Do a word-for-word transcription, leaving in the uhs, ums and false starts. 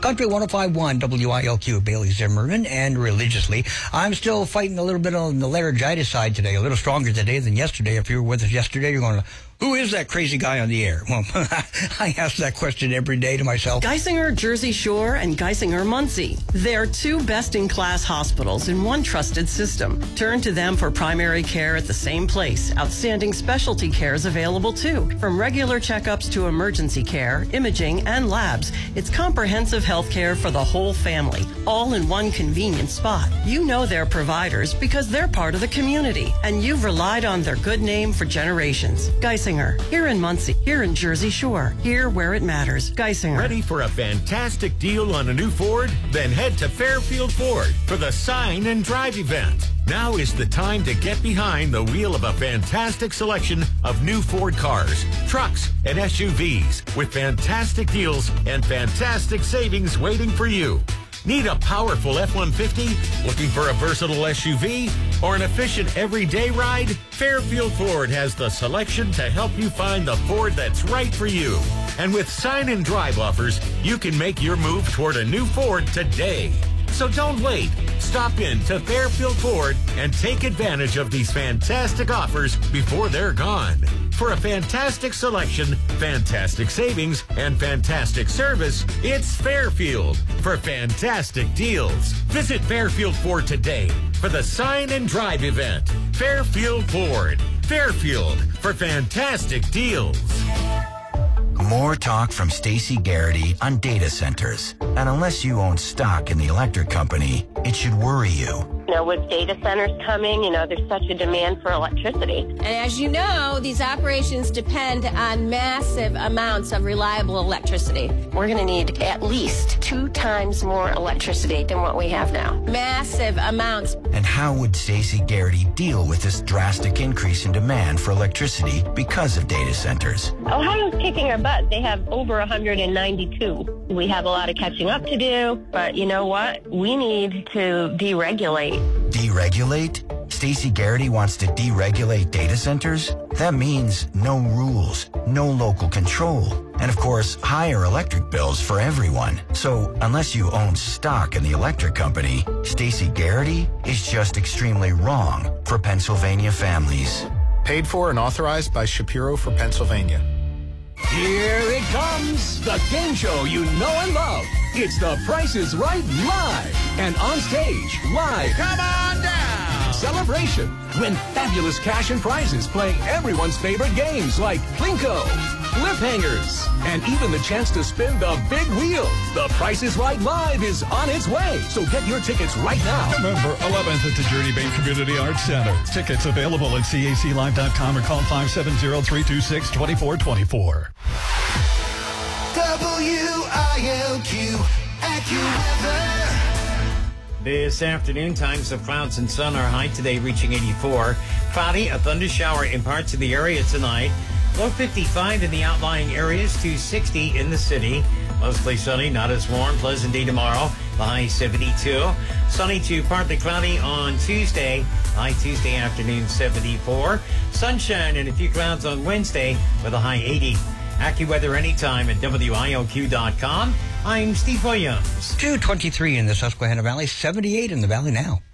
Country one oh five point one W I L Q, Bailey Zimmerman, and religiously. I'm still fighting a little bit on the laryngitis side today, a little stronger today than yesterday. If you were with us yesterday, you're going to, who is that crazy guy on the air? Well, I ask that question every day to myself. Geisinger Jersey Shore and Geisinger Muncie. They're two best-in-class hospitals in one trusted system. Turn to them for primary care at the same place. Outstanding specialty care is available too. From regular checkups to emergency care, imaging, and labs, it's comprehensive health care for the whole family, all in one convenient spot. You know their providers because they're part of the community, and you've relied on their good name for generations. Geisinger, here in Muncie, here in Jersey Shore, here where it matters. Geisinger. Ready for a fantastic deal on a new Ford? Then head to Fairfield Ford for the Sign and Drive event. Now is the time to get behind the wheel of a fantastic selection of new Ford cars, trucks, and S U Vs with fantastic deals and fantastic savings waiting for you. Need a powerful F one fifty? Looking for a versatile S U V? Or an efficient everyday ride? Fairfield Ford has the selection to help you find the Ford that's right for you. And with Sign and Drive offers, you can make your move toward a new Ford today. So don't wait. Stop in to Fairfield Ford and take advantage of these fantastic offers before they're gone. For a fantastic selection, fantastic savings, and fantastic service, it's Fairfield for fantastic deals. Visit Fairfield Ford today for the Sign and Drive event. Fairfield Ford. Fairfield for fantastic deals. More talk from Stacey Garrity on data centers. And unless you own stock in the electric company, it should worry you. You know, with data centers coming, you know, there's such a demand for electricity. And as you know, these operations depend on massive amounts of reliable electricity. We're going to need at least two times more electricity than what we have now. Massive amounts. And how would Stacey Garrity deal with this drastic increase in demand for electricity because of data centers? Ohio's kicking our butt. They have over one hundred ninety-two. We have a lot of catching up to do, but you know what? We need to deregulate. Deregulate? Stacey Garrity wants to deregulate data centers? That means no rules, no local control, and of course, higher electric bills for everyone. So unless you own stock in the electric company, Stacey Garrity is just extremely wrong for Pennsylvania families. Paid for and authorized by Shapiro for Pennsylvania. Here it comes, the game show you know and love. It's The Price is Right Live. And on stage, live. Come on down! Celebration. Win fabulous cash and prizes playing everyone's favorite games like Plinko, Flip Hangers, and even the chance to spin the big wheel. The Price is Right Live is on its way. So get your tickets right now. November eleventh at the Journey Bay Community Arts Center. Tickets available at C A C live dot com or call five seven zero, three two six, two four two four. W I L Q AccuWeather. This afternoon, times of clouds and sun are high today, reaching eighty-four. Cloudy, a thunder shower in parts of the area tonight. Low fifty-five in the outlying areas to sixty in the city. Mostly sunny, not as warm. Pleasant day tomorrow. The high seventy-two. Sunny to partly cloudy on Tuesday. High Tuesday afternoon seventy-four. Sunshine and a few clouds on Wednesday with a high eighty. AccuWeather anytime at W I L Q dot com. I'm Steve Williams. two twenty-three in the Susquehanna Valley, seventy-eight in the valley now.